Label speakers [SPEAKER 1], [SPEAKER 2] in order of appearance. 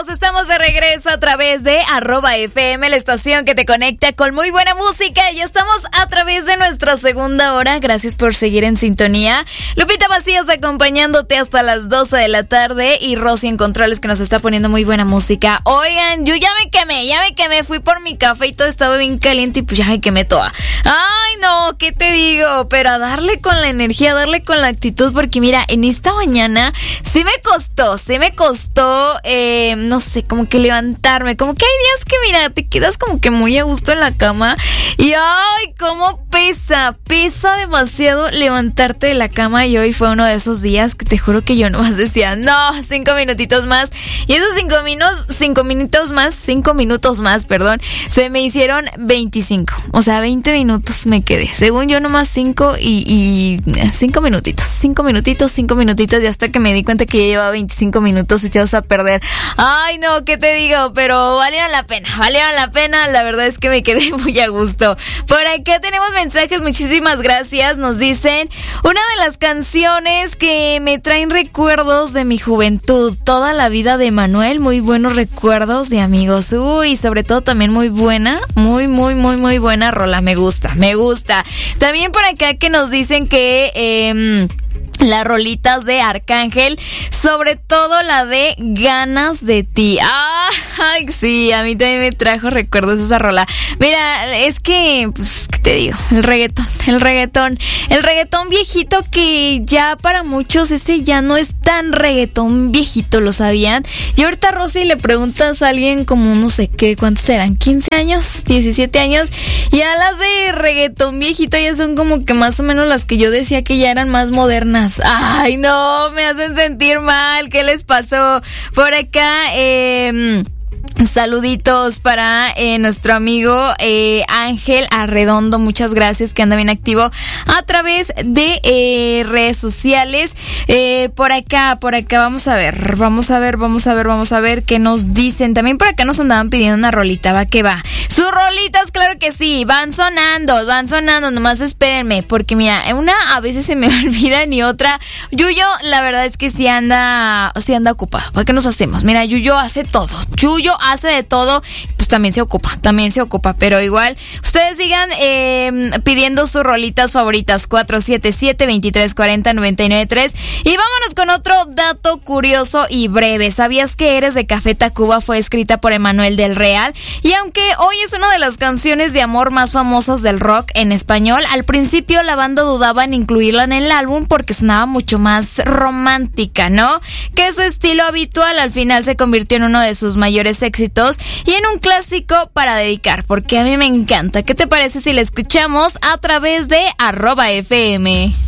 [SPEAKER 1] Estamos de regreso a través de @FM, la estación que te conecta con muy buena música. Y estamos a través de nuestra segunda hora. Gracias por seguir en sintonía. Lupita Macías acompañándote hasta las 12 de la tarde. Y Rosy en controles, que nos está poniendo muy buena música. Oigan, yo ya me quemé. Fui por mi café y todo estaba bien caliente y pues ya me quemé toda. Ay, no, ¿qué te digo? Pero a darle con la energía, a darle con la actitud. Porque mira, en esta mañana sí me costó, no sé, como que levantarme, como que hay días que mira, te quedas como que muy a gusto en la cama y ay, cómo pesa demasiado levantarte de la cama. Y hoy fue uno de esos días que te juro que yo nomás decía, no, 5 minutitos más, y esos 5 minutos más, se me hicieron 25, o sea, 20 minutos me quedé, según yo nomás 5 y 5 minutitos, y hasta que me di cuenta que ya llevaba 25 minutos echados a perder. Ay, no, ¿qué te digo? Pero valieron la pena, la verdad es que me quedé muy a gusto. Por acá tenemos mensajes, muchísimas gracias. Nos dicen, una de las canciones que me traen recuerdos de mi juventud, Toda la vida de Manuel, muy buenos recuerdos de amigos. Uy, sobre todo también muy buena, muy buena rola, me gusta. También por acá que nos dicen que las rolitas de Arcángel, sobre todo la de Ganas de ti. Ay, sí, a mí también me trajo recuerdos esa rola. Mira, es que, pues, ¿qué te digo? El reggaetón viejito, que ya para muchos ese ya no es tan reggaetón viejito, ¿lo sabían? Y ahorita a Rosy le preguntas a alguien como no sé qué, ¿cuántos eran? ¿15 años? ¿17 años? Y a las de reggaetón viejito ya son como que más o menos las que yo decía que ya eran más modernas. Ay, no, me hacen sentir mal. ¿Qué les pasó? Por acá, saluditos para nuestro amigo Ángel Arredondo, muchas gracias, que anda bien activo a través de redes sociales. Por acá vamos a ver qué nos dicen. También por acá nos andaban pidiendo una rolita, va que va. Sus rolitas, claro que sí, van sonando, nomás espérenme, porque mira, una a veces se me olvidan y otra, Yuyo, la verdad es que sí anda ocupado. ¿Para qué nos hacemos? Mira, Yuyo hace de todo, pues también se ocupa, pero igual, ustedes sigan pidiendo sus rolitas favoritas, 477-2340-993, y vámonos con otro dato curioso y breve. ¿Sabías que Eres de Café Tacuba fue escrita por Emanuel del Real? Y aunque hoy es una de las canciones de amor más famosas del rock en español, al principio la banda dudaba en incluirla en el álbum porque sonaba mucho más romántica, ¿no? Que su estilo habitual. Al final se convirtió en uno de sus mayores éxitos y en un clásico para dedicar, porque a mí me encanta. ¿Qué te parece si la escuchamos a través de @FM?